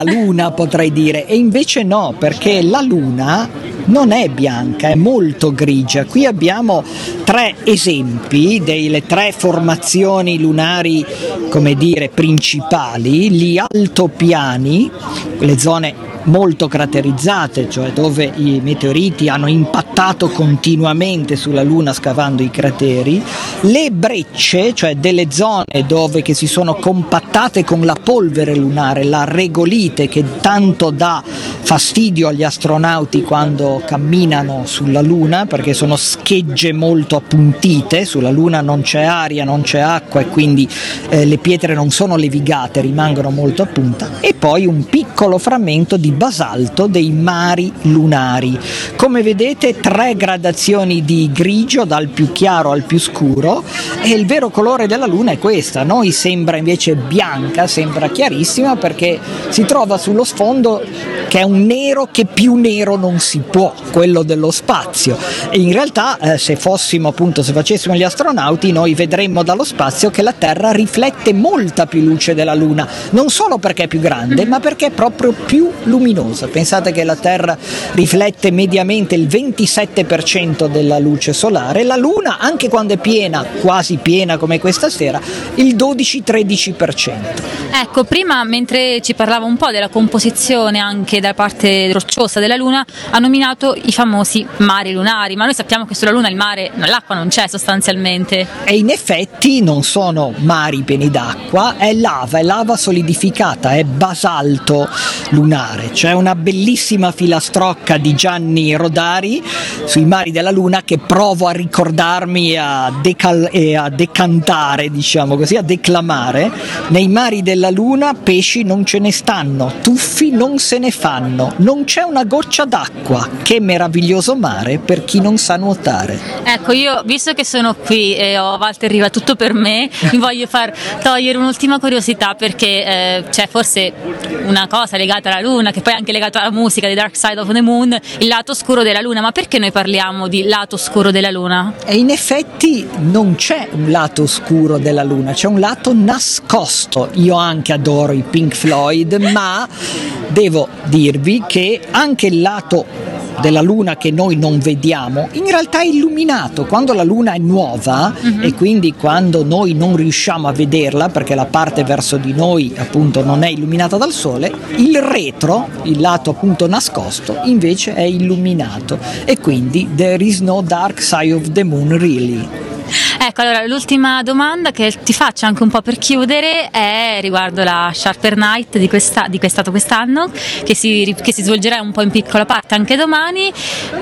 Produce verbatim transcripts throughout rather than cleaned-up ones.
luna, potrei dire, e invece no, perché la luna non è bianca, è molto grigia. Qui abbiamo tre esempi delle tre formazioni lunari, come dire, principali: gli altopiani, le zone molto craterizzate, cioè dove i meteoriti hanno impattato continuamente sulla Luna scavando i crateri; le brecce, cioè delle zone dove che si sono compattate con la polvere lunare, la regolite che tanto dà fastidio agli astronauti quando camminano sulla Luna, perché sono schegge molto appuntite. Sulla Luna non c'è aria, non c'è acqua, e quindi eh, le pietre non sono levigate, rimangono molto a punta. E poi un piccolo frammento di basalto dei mari lunari. Come vedete, tre gradazioni di grigio, dal più chiaro al più scuro, e il vero colore della Luna è questa. A noi sembra invece bianca, sembra chiarissima, perché si trova sullo sfondo che è un nero che più nero non si può, quello dello spazio. E in realtà eh, se fossimo appunto, se facessimo gli astronauti, noi vedremmo dallo spazio che la Terra riflette molta più luce della Luna, non solo perché è più grande, ma perché è proprio più luminosa. Pensate che la Terra riflette mediamente il ventisette per cento della luce solare, la Luna, anche quando è piena, quasi piena come questa sera, il dodici tredici per cento. Ecco, prima, mentre ci parlava un po' della composizione anche da parte rocciosa della Luna, ha nominato i famosi mari lunari, ma noi sappiamo che sulla Luna il mare, l'acqua non c'è sostanzialmente. E in effetti non sono mari pieni d'acqua, è lava, è lava solidificata, è basalto lunare. C'è una bellissima filastrocca di Gianni Rodari sui mari della Luna che provo a ricordarmi a decal- e a decantare, diciamo così, a declamare. Nei mari della Luna pesci non ce ne stanno, tuffi non se ne fanno, non c'è una goccia d'acqua. Che meraviglioso mare per chi non sa nuotare. Ecco, io, visto che sono qui e ho Walter Riva tutto per me, mi voglio far togliere un'ultima curiosità, perché eh, c'è forse una cosa legata alla Luna, che poi è anche legata alla musica di Dark Side of the Moon, il lato oscuro della Luna. Ma perché noi parliamo di lato oscuro della Luna? E in effetti non c'è un lato oscuro della Luna, c'è un lato nascosto. Io anche adoro i Pink Floyd, ma devo dirvi che anche il lato della Luna che noi non vediamo in realtà è illuminato. Quando la Luna è nuova, uh-huh. e quindi quando noi non riusciamo a vederla perché la parte verso di noi appunto non è illuminata dal sole, il retro, il lato appunto nascosto, invece è illuminato, e quindi there is no dark side of the moon really. Ecco, allora l'ultima domanda che ti faccio anche un po' per chiudere è riguardo la Sharper Night di, questa, di quest'anno, quest'anno che, si, che si svolgerà un po' in piccola parte anche domani.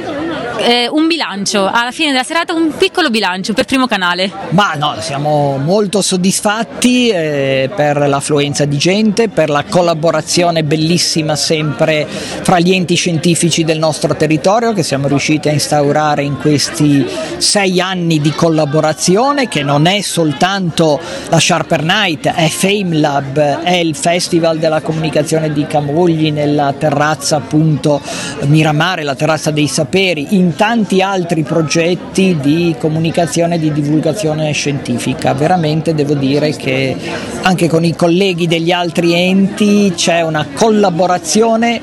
Eh, un bilancio, alla fine della serata un piccolo bilancio per Primo Canale. Ma no, siamo molto soddisfatti eh, per l'affluenza di gente, per la collaborazione bellissima sempre fra gli enti scientifici del nostro territorio che siamo riusciti a instaurare in questi sei anni di collaborazione, che non è soltanto la Sharper Night, è FameLab, è il Festival della Comunicazione di Camogli nella terrazza appunto Miramare, la terrazza dei saperi, in tanti altri progetti di comunicazione e di divulgazione scientifica. Veramente devo dire che anche con i colleghi degli altri enti c'è una collaborazione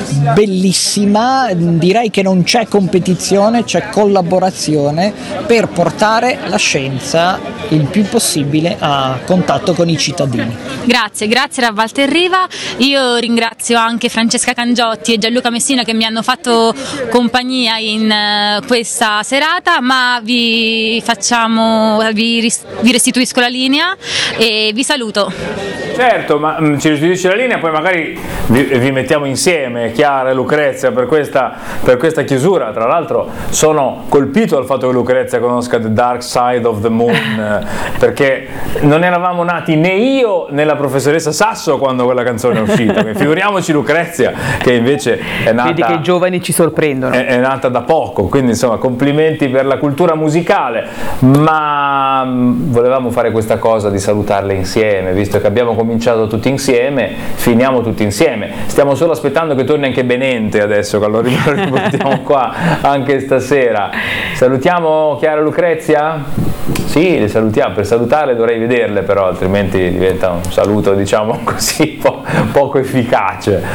bellissima, direi che non c'è competizione, c'è collaborazione per portare la scienza il più possibile a contatto con i cittadini. Grazie, grazie a Walter Riva. Io ringrazio anche Francesca Cangiotti e Gianluca Messina che mi hanno fatto compagnia in uh, questa serata, ma vi facciamo, vi, ris- vi restituisco la linea e vi saluto. Certo, ma mh, ci restituisci la linea, poi magari vi, vi mettiamo insieme, Chiara e Lucrezia, per questa, per questa chiusura. Tra l'altro sono colpito dal fatto che Lucrezia conosca The Dark Side of the Moon, perché non eravamo nati né io né la professoressa Sasso quando quella canzone è uscita. Figuriamoci Lucrezia, che invece è nata... Vedi che i giovani ci sorprendono. È, è nata da poco, quindi insomma complimenti per la cultura musicale, ma volevamo fare questa cosa di salutarle insieme, visto che abbiamo cominciato tutti insieme, finiamo tutti insieme. Stiamo solo aspettando che torni anche Benente adesso, che lo riportiamo qua anche stasera. Salutiamo Chiara Lucrezia? Sì, le salutiamo. Per salutarle dovrei vederle, però altrimenti diventa un saluto, diciamo così, po- poco efficace.